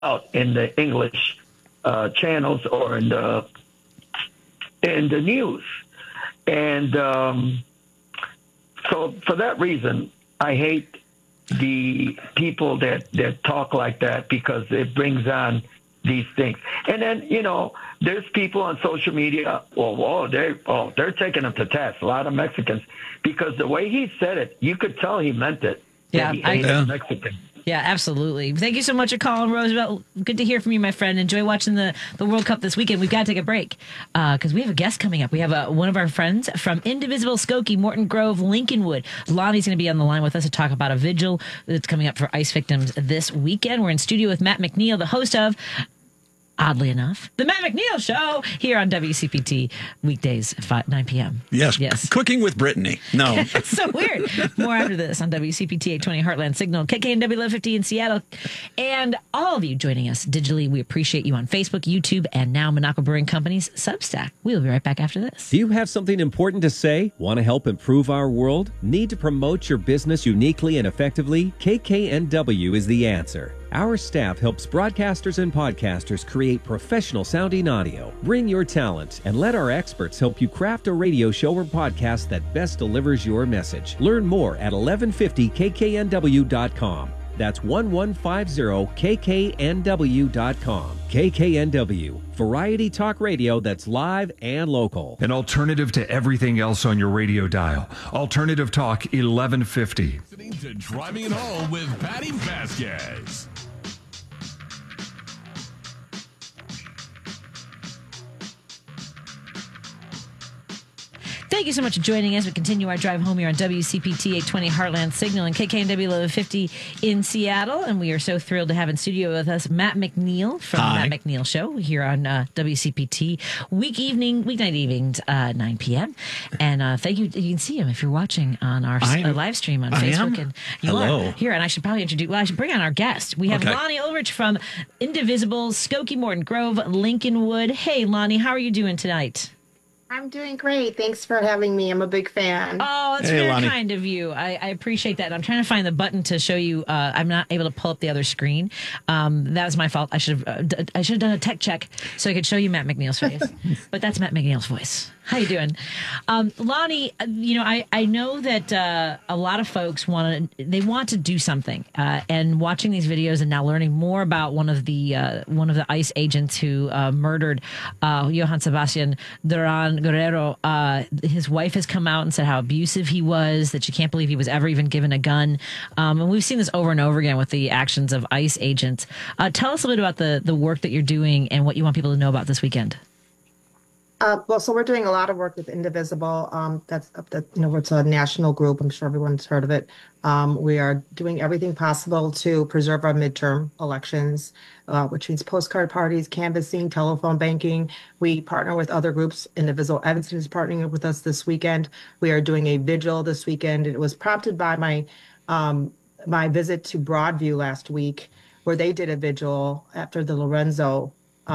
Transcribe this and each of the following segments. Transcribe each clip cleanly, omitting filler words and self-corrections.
out in the English channels or in the news. And so for that reason, I hate the people that talk like that, because it brings on these things. And then, there's people on social media, they're taking him to task, a lot of Mexicans, because the way he said it, you could tell he meant it. Yeah, he hated Mexicans. Yeah, absolutely. Thank you so much for calling, Roosevelt. Good to hear from you, my friend. Enjoy watching the World Cup this weekend. We've got to take a break because we have a guest coming up. We have one of our friends from Indivisible, Skokie, Morton Grove, Lincolnwood. Lonnie's going to be on the line with us to talk about a vigil that's coming up for ICE victims this weekend. We're in studio with Matt McNeil, the host of, oddly enough, the Matt McNeil Show here on WCPT weekdays at 9 p.m. Yes. Cooking with Brittany. No. It's so weird. More after this on WCPT 820 Heartland Signal, KKNW 1150 in Seattle. And all of you joining us digitally, we appreciate you on Facebook, YouTube, and now Monaco Brewing Company's Substack. We'll be right back after this. Do you have something important to say? Want to help improve our world? Need to promote your business uniquely and effectively? KKNW is the answer. Our staff helps broadcasters and podcasters create professional sounding audio. Bring your talent and let our experts help you craft a radio show or podcast that best delivers your message. Learn more at 1150kknw.com. That's 1150kknw.com. KKNW, variety talk radio that's live and local. An alternative to everything else on your radio dial. Alternative Talk 1150. Listening to Driving It Home with Patty Vasquez. Thank you so much for joining us. We continue our drive home here on WCPT 820 Heartland Signal and KKNW 1150 in Seattle. And we are so thrilled to have in studio with us Matt McNeil from the Matt McNeil Show here on WCPT weeknight evenings, 9 p.m. And thank you. You can see him if you're watching on our live stream on Facebook. And you are here. And I should probably I should bring on our guest. We have Lonnie Ulrich from Indivisible, Skokie, Morton Grove, Lincolnwood. Hey, Lonnie, how are you doing tonight? I'm doing great. Thanks for having me. I'm a big fan. Oh, that's very kind of you. I appreciate that. I'm trying to find the button to show you. I'm not able to pull up the other screen. That was my fault. I should have done a tech check so I could show you Matt McNeil's face. But that's Matt McNeil's voice. How you doing? Lonnie, I know that a lot of folks want to do something. And watching these videos and now learning more about one of the ICE agents who murdered Johann Sebastian Duran Guerrero, his wife has come out and said how abusive he was, that she can't believe he was ever even given a gun. And we've seen this over and over again with the actions of ICE agents. Tell us a little bit about the work that you're doing and what you want people to know about this weekend. So we're doing a lot of work with Indivisible. It's a national group. I'm sure everyone's heard of it. We are doing everything possible to preserve our midterm elections, which means postcard parties, canvassing, telephone banking. We partner with other groups. Indivisible Evanston is partnering with us this weekend. We are doing a vigil this weekend. It was prompted by my visit to Broadview last week, where they did a vigil after the Lorenzo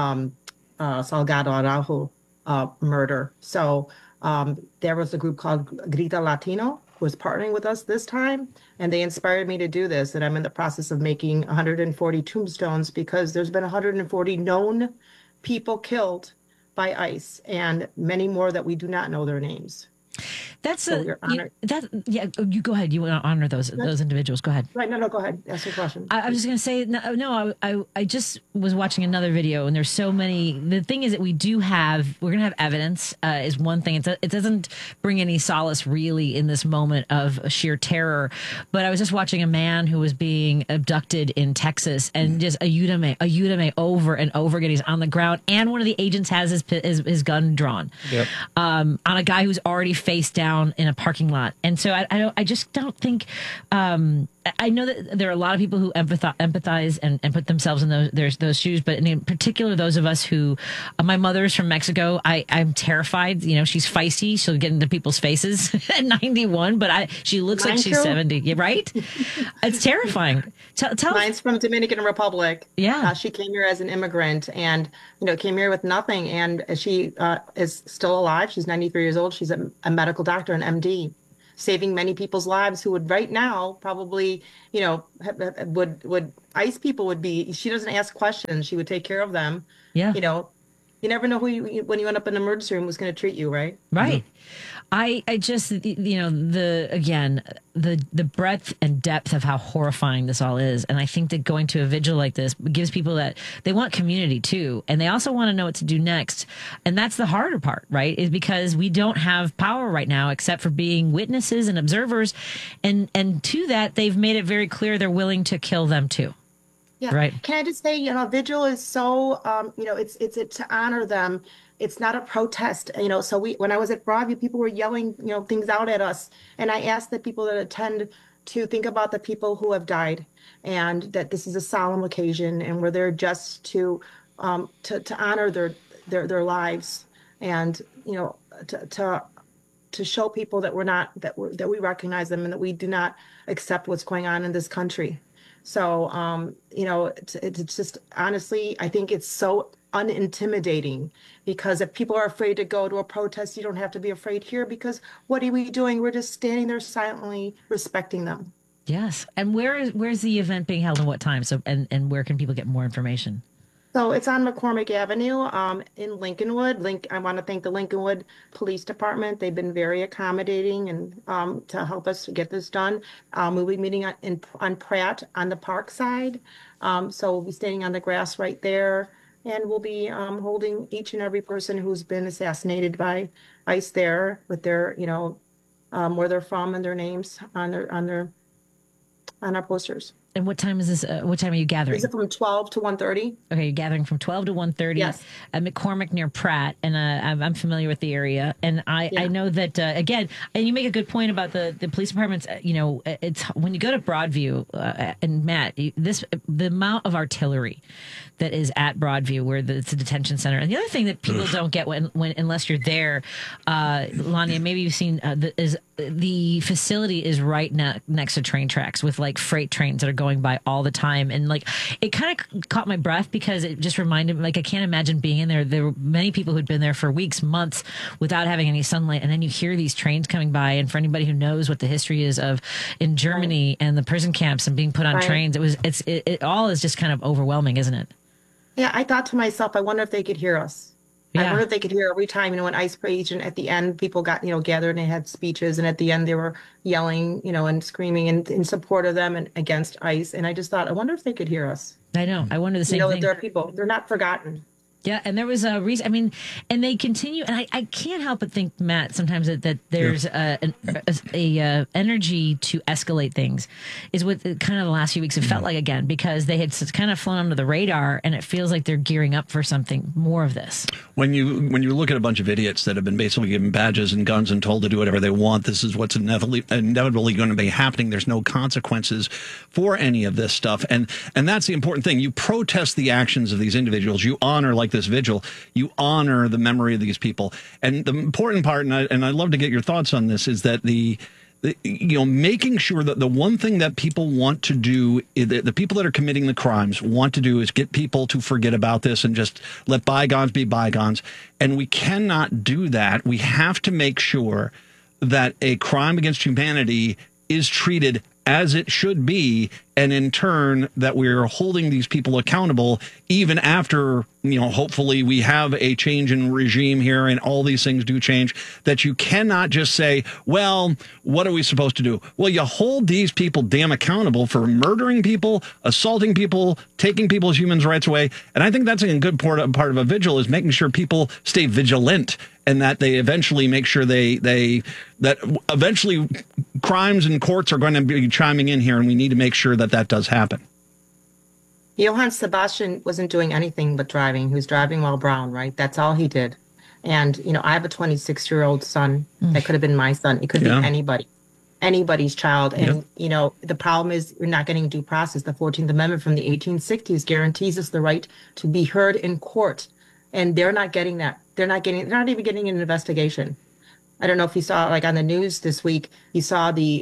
Salgado Araujo murder. So there was a group called Grita Latino who was partnering with us this time, and they inspired me to do this. And I'm in the process of making 140 tombstones because there's been 140 known people killed by ICE and many more that we do not know their names. We're honored. You go ahead. You want to honor those individuals. Go ahead. Right. No, go ahead. Ask your question. I was just going to say, I just was watching another video and there's so many. The thing is that we're going to have evidence is one thing. It doesn't bring any solace really in this moment of sheer terror. But I was just watching a man who was being abducted in Texas and just a Udemy over and over again. He's on the ground and one of the agents has his gun drawn on a guy who's already face down in a parking lot. And so I just don't think I know that there are a lot of people who empathize and put themselves in those shoes, but in particular, those of us who, my mother's from Mexico. I'm terrified. She's feisty. She'll get into people's faces at 91, but she looks like she's 70. Right? It's terrifying. Mine's from Dominican Republic. Yeah. She came here as an immigrant and, came here with nothing. And she is still alive. She's 93 years old. She's a medical doctor, an MD. saving many people's lives who would right now probably, would ICE people would be, she doesn't ask questions. She would take care of them. Yeah. You never know when you end up in an emergency room who's going to treat you, right? Right. I just, the breadth and depth of how horrifying this all is. And I think that going to a vigil like this gives people that they want community too. And they also want to know what to do next. And that's the harder part, right? Is because we don't have power right now except for being witnesses and observers. And to that, they've made it very clear they're willing to kill them too. Yeah. Right. Can I just say, vigil is so, it's to honor them. It's not a protest, so when I was at Broadview, people were yelling, things out at us. And I asked the people that attend to think about the people who have died and that this is a solemn occasion and we're there just to honor their lives and, to show people that that we recognize them and that we do not accept what's going on in this country. So, it's just, honestly, I think it's so unintimidating because if people are afraid to go to a protest, you don't have to be afraid here because what are we doing? We're just standing there silently respecting them. Yes. And where's the event being held and what time? So, and where can people get more information? So it's on McCormick Avenue in Lincolnwood. I want to thank the Lincolnwood Police Department. They've been very accommodating and to help us get this done. We'll be meeting on Pratt on the park side. So we'll be standing on the grass right there. And we'll be holding each and every person who's been assassinated by ICE there with their, where they're from and their names on our posters. And what time is this? What time are you gathering? Is it from 12 to 1:30? Okay, you're gathering from 12 to 1:30 Yes. At McCormick near Pratt. And I'm familiar with the area. And I know that, again, and you make a good point about the police departments. It's when you go to Broadview and Matt, the amount of artillery that is at Broadview, where it's a detention center. And the other thing that people don't get when unless you're there, Lonnie, maybe you've seen is the facility is right next to train tracks with like freight trains that are going by all the time. And like, it kind of caught my breath because it just reminded me, like, I can't imagine being in there. There were many people who'd been there for weeks, months without having any sunlight. And then you hear these trains coming by. And for anybody who knows what the history is of in Germany and the prison camps and being put on trains, it all is just kind of overwhelming, isn't it? Yeah. I thought to myself, I wonder if they could hear us. Yeah. I wonder if they could hear every time, when ICE agent at the end, people got, gathered and they had speeches. And at the end, they were yelling, and screaming in support of them and against ICE. And I just thought, I wonder if they could hear us. I know. I wonder the same thing. That there are people, they're not forgotten. Yeah, and there was a reason. And they continue, and I can't help but think, Matt, sometimes that there's an energy to escalate things is what kind of the last few weeks have felt like again, because they had kind of flown under the radar, and it feels like they're gearing up for something more of this. When you look at a bunch of idiots that have been basically given badges and guns and told to do whatever they want, this is what's inevitably going to be happening. There's no consequences for any of this stuff, and that's the important thing. You protest the actions of these individuals. You honor, like this vigil, you honor the memory of these people. And the important part, and I'd love to get your thoughts on this, is that the making sure that the one thing that people want to do, the people that are committing the crimes want to do, is get people to forget about this and just let bygones be bygones. And we cannot do that. We have to make sure that a crime against humanity is treated as it should be, and in turn that we're holding these people accountable even after, hopefully we have a change in regime here and all these things do change, that you cannot just say, well, what are we supposed to do? Well, you hold these people damn accountable for murdering people, assaulting people, taking people's human rights away. And I think that's a good part of a vigil, is making sure people stay vigilant and that they eventually make sure that eventually crimes and courts are going to be chiming in here, and we need to make sure that does happen. Johann Sebastian wasn't doing anything but driving. He was driving while brown, right? That's all he did. And, I have a 26-year-old son. That could have been my son. It could be anybody's child. And, the problem is we're not getting due process. The 14th Amendment from the 1860s guarantees us the right to be heard in court. And they're not getting that. They're not even getting an investigation. I don't know if you saw, like on the news this week, you saw the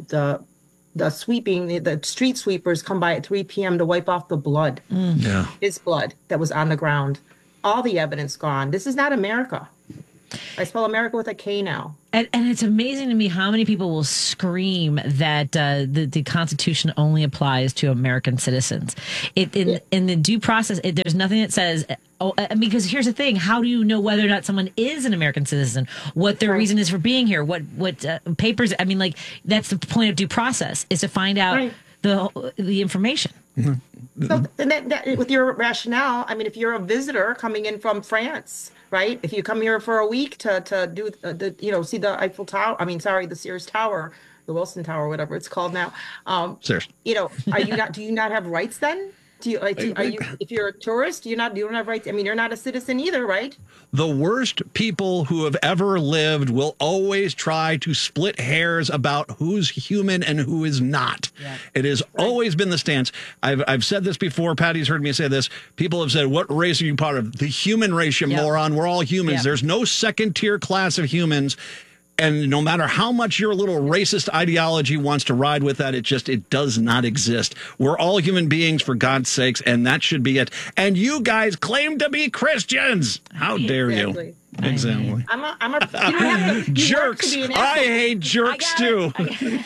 street sweepers come by at 3 p.m. to wipe off the blood. His blood that was on the ground. All the evidence gone. This is not America. I spell America with a K now. And it's amazing to me how many people will scream that the Constitution only applies to American citizens. In the due process, there's nothing that says. Because here's the thing: how do you know whether or not someone is an American citizen? What their reason is for being here? What papers? I mean, like that's the point of due process is to find out the information. Mm-hmm. So, and that, with your rationale, I mean, if you're a visitor coming in from France, right? If you come here for a week to do see the Eiffel Tower, the Sears Tower, the Wilson Tower, whatever it's called now. Sears. Are you not? Do you not have rights then? If you're a tourist, you don't have rights. I mean, you're not a citizen either, right? The worst people who have ever lived will always try to split hairs about who's human and who is not. Yeah. It has always been the stance. I've said this before. Patty's heard me say this. People have said, "What race are you part of?" The human race, you moron. We're all humans. Yep. There's no second tier class of humans. And no matter how much your little racist ideology wants to ride with that, it does not exist. We're all human beings, for God's sakes, and that should be it. And you guys claim to be Christians. How dare you? Exactly. I'm a you don't have to, jerks. I hate jerks too. We're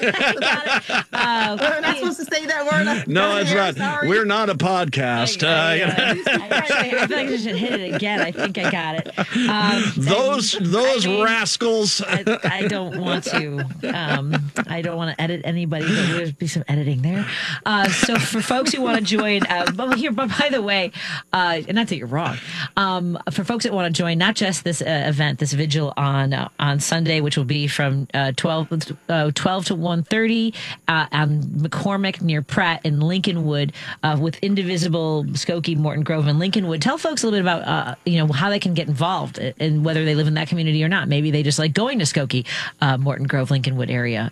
not supposed to say that word. No, it's not. Sorry. We're not a podcast. I feel like I should hit it again. I think I got it. Those rascals. I don't want to. I don't want to edit anybody, but there'll be some editing there. So for folks who want to join, but by the way, and not that you're wrong. For folks that want to join, not just this event, this vigil on Sunday, which will be from 12 to 1:30 on McCormick near Pratt in Lincolnwood with Indivisible, Skokie, Morton Grove, and Lincolnwood. Tell folks a little bit about how they can get involved and whether they live in that community or not. Maybe they just like going to Skokie, Morton Grove, Lincolnwood area.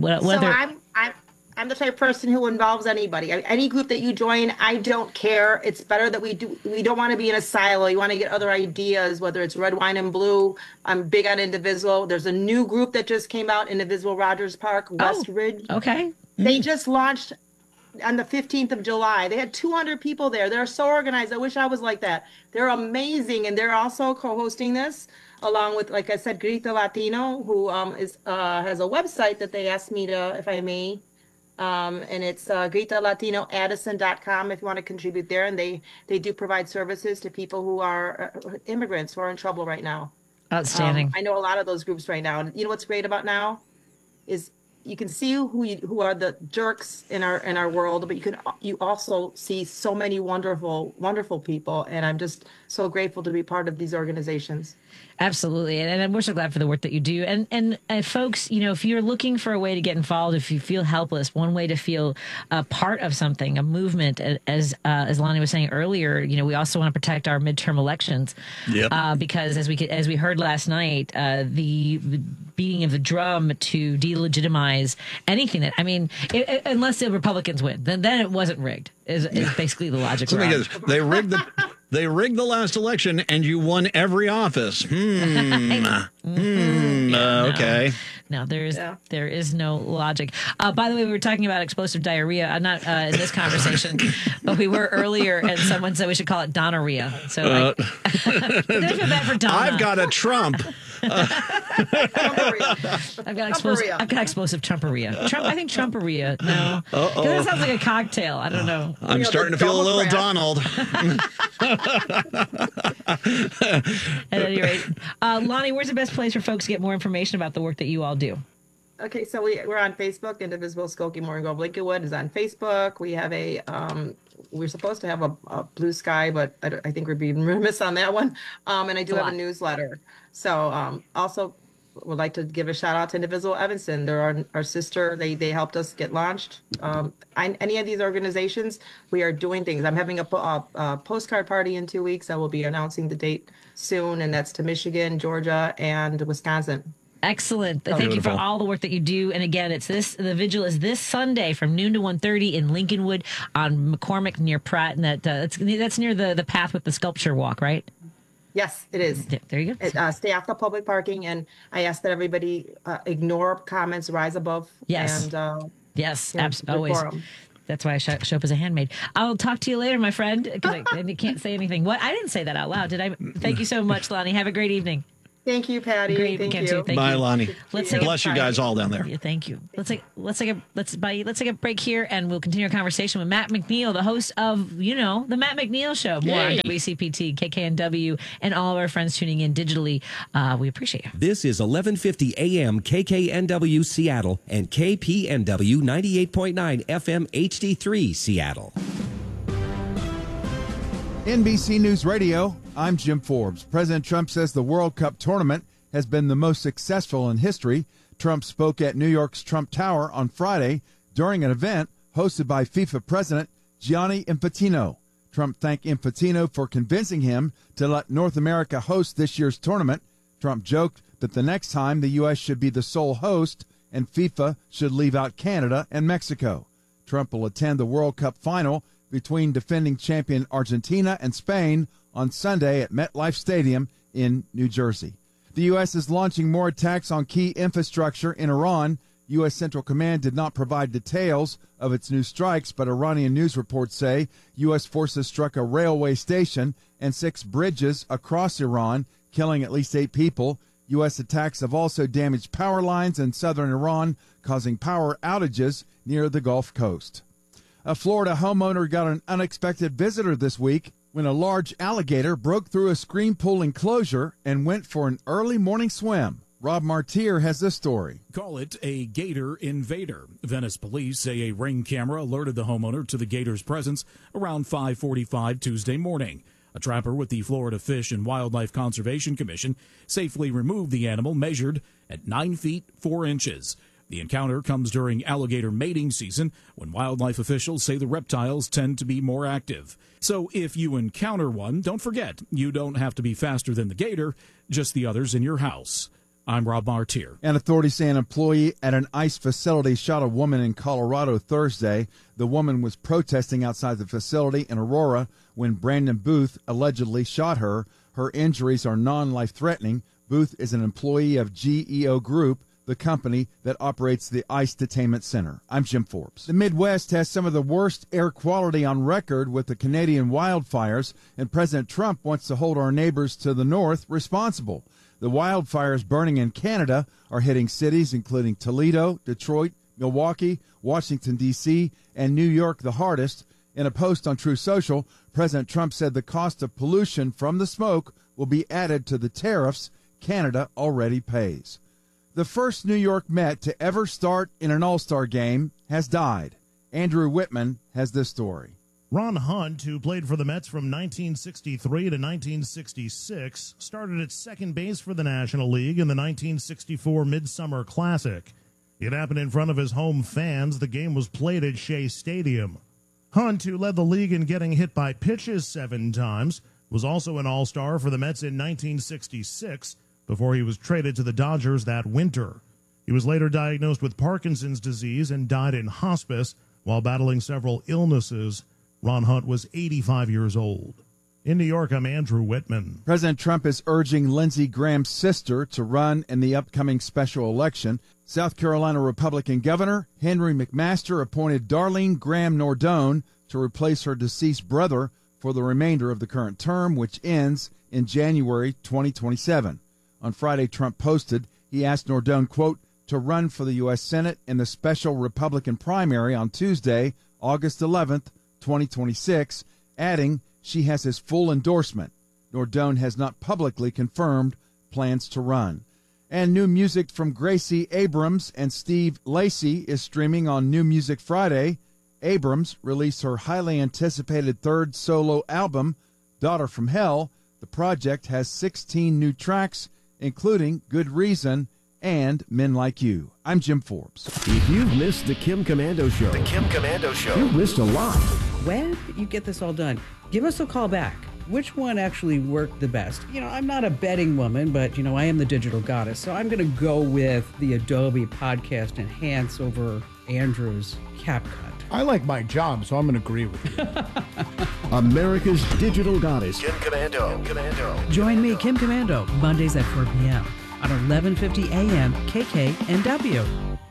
I'm the type of person who involves anybody. Any group that you join, I don't care. It's better that we don't want to be in a silo. You want to get other ideas, whether it's red, wine, and blue. I'm big on Indivisible. There's a new group that just came out, Indivisible Rogers Park, West Ridge. Okay. They just launched on the 15th of July. They had 200 people there. They're so organized. I wish I was like that. They're amazing. And they're also co-hosting this along with, like I said, Grita Latino, who has a website that they asked me to, if I may, and it's GritaLatinoAddison.com if you want to contribute there. And they do provide services to people who are immigrants who are in trouble right now. Outstanding. I know a lot of those groups right now. And you know what's great about now is you can see who are the jerks in our world, but you also see so many wonderful, wonderful people. And I'm just so grateful to be part of these organizations. Absolutely. And we're so glad for the work that you do. And folks, if you're looking for a way to get involved, if you feel helpless, one way to feel a part of something, a movement, as Lonnie was saying earlier, we also want to protect our midterm elections. Yep. Because as we heard last night, the beating of the drum to delegitimize anything that, unless the Republicans win, then it wasn't rigged. Is basically the logic. They rigged the last election, and you won every office. Okay. No, there is no logic. By the way, we were talking about explosive diarrhea. Not in this conversation, but we were earlier, and someone said we should call it Donarrhea. So I feel bad for Donna. I've got a Trump. I've got explosive Trumperia. I think Trumperia. No, that sounds like a cocktail. I don't know. I'm starting to feel a little Donald. At any rate, Lonnie, where's the best place for folks to get more information about the work that you all do? Okay, so we're on Facebook. Indivisible Skokie Morton Grove Lincolnwood is on Facebook. We have we're supposed to have a Blue Sky, but I think we're being remiss on that one. And I do have a newsletter. So also would like to give a shout out to Indivisible Evanston. They're our sister. They helped us get launched. Any of these organizations, we are doing things. I'm having a postcard party in 2 weeks. I will be announcing the date soon, and that's to Michigan, Georgia, and Wisconsin. Excellent. Thank you for all the work that you do. And again, the vigil is this Sunday from noon to 1:30 in Lincolnwood on McCormick near Pratt. And that's near the path with the sculpture walk, right? Yes, it is. Yeah, there you go. Stay off the public parking. And I ask that everybody ignore comments, rise above. Yes. And, yes, always. That's why I show up as a handmaid. I'll talk to you later, my friend, because I can't say anything. What? I didn't say that out loud, did I? Thank you so much, Lonnie. Have a great evening. Thank you, Patty. Great Thank weekend, you. too. Thank Bye, you. Lonnie. Bless you guys all down there. Yeah, thank you. Let's take a break here, and we'll continue our conversation with Matt McNeil, the host of the Matt McNeil Show. More on WCPT, KKNW, and all of our friends tuning in digitally. We appreciate you. This is 1150 AM KKNW Seattle and KPNW 98.9 FM HD3 Seattle. NBC News Radio, I'm Jim Forbes. President Trump says the World Cup tournament has been the most successful in history. Trump spoke at New York's Trump Tower on Friday during an event hosted by FIFA President Gianni Infantino. Trump thanked Infantino for convincing him to let North America host this year's tournament. Trump joked that the next time the U.S. should be the sole host and FIFA should leave out Canada and Mexico. Trump will attend the World Cup final between defending champion Argentina and Spain on Sunday at MetLife Stadium in New Jersey. The U.S. is launching more attacks on key infrastructure in Iran. U.S. Central Command did not provide details of its new strikes, but Iranian news reports say U.S. forces struck a railway station and 6 bridges across Iran, killing at least 8 people. U.S. attacks have also damaged power lines in southern Iran, causing power outages near the Gulf Coast. A Florida homeowner got an unexpected visitor this week when a large alligator broke through a screen pool enclosure and went for an early morning swim. Rob Martier has this story. Call it a gator invader. Venice police say a Ring camera alerted the homeowner to the gator's presence around 5:45 Tuesday morning. A trapper with the Florida Fish and Wildlife Conservation Commission safely removed the animal measured at 9 feet 4 inches. The encounter comes during alligator mating season, when wildlife officials say the reptiles tend to be more active. So if you encounter one, don't forget, you don't have to be faster than the gator, just the others in your house. I'm Rob Martier. And authorities say an employee at an ICE facility shot a woman in Colorado Thursday. The woman was protesting outside the facility in Aurora when Brandon Booth allegedly shot her. Her injuries are non-life-threatening. Booth is an employee of GEO Group, the company that operates the ICE Detainment Center. I'm Jim Forbes. The Midwest has some of the worst air quality on record with the Canadian wildfires, and President Trump wants to hold our neighbors to the north responsible. The wildfires burning in Canada are hitting cities including Toledo, Detroit, Milwaukee, Washington, D.C., and New York the hardest. In a post on Truth Social, President Trump said the cost of pollution from the smoke will be added to the tariffs Canada already pays. The first New York Met to ever start in an All-Star game has died. Andrew Whitman has this story. Ron Hunt, who played for the Mets from 1963 to 1966, started at second base for the National League in the 1964 Midsummer Classic. It happened in front of his home fans. The game was played at Shea Stadium. Hunt, who led the league in getting hit by pitches 7 times, was also an All-Star for the Mets in 1966, before he was traded to the Dodgers that winter. He was later diagnosed with Parkinson's disease and died in hospice while battling several illnesses. Ron Hunt was 85 years old. In New York, I'm Andrew Whitman. President Trump is urging Lindsey Graham's sister to run in the upcoming special election. South Carolina Republican Governor Henry McMaster appointed Darlene Graham Nordone to replace her deceased brother for the remainder of the current term, which ends in January 2027. On Friday, Trump posted he asked Nordone, quote, to run for the U.S. Senate in the special Republican primary on Tuesday, August 11th, 2026, adding she has his full endorsement. Nordone has not publicly confirmed plans to run. And new music from Gracie Abrams and Steve Lacy is streaming on New Music Friday. Abrams released her highly anticipated third solo album, Daughter from Hell. The project has 16 new tracks, including Good Reason and Men Like You. I'm Jim Forbes. If you've missed the Kim Komando Show, you've missed a lot. When you get this all done, give us a call back. Which one actually worked the best? I'm not a betting woman, but, I am the digital goddess. So I'm going to go with the Adobe Podcast Enhance over Andrew's CapCut. I like my job, so I'm going to agree with you. America's digital goddess. Kim Komando. Join me, Kim Komando, Mondays at 4 p.m. on 1150 a.m. KKNW.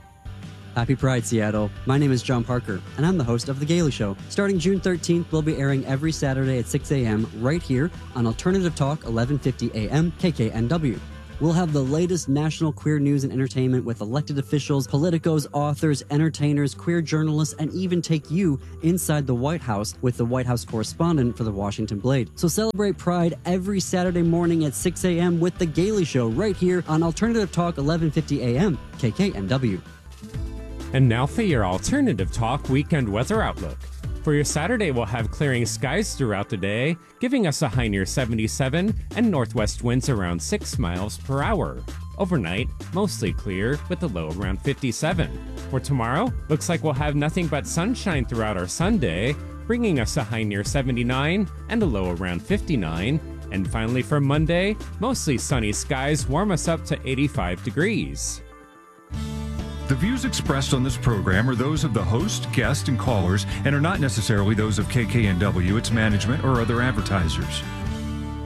Happy Pride, Seattle. My name is John Parker, and I'm the host of The Gailey Show. Starting June 13th, we'll be airing every Saturday at 6 a.m. right here on Alternative Talk 1150 a.m. KKNW. We'll have the latest national queer news and entertainment with elected officials, politicos, authors, entertainers, queer journalists, and even take you inside the White House with the White House correspondent for the Washington Blade. So celebrate Pride every Saturday morning at 6 a.m. with The Gailey Show right here on Alternative Talk 1150 a.m. KKNW. And now for your Alternative Talk weekend weather outlook. For your Saturday, we'll have clearing skies throughout the day, giving us a high near 77 and northwest winds around 6 miles per hour. Overnight, mostly clear with a low around 57. For tomorrow, looks like we'll have nothing but sunshine throughout our Sunday, bringing us a high near 79 and a low around 59. And finally for Monday, mostly sunny skies warm us up to 85 degrees. The views expressed on this program are those of the host, guest, and callers and are not necessarily those of KKNW, its management, or other advertisers.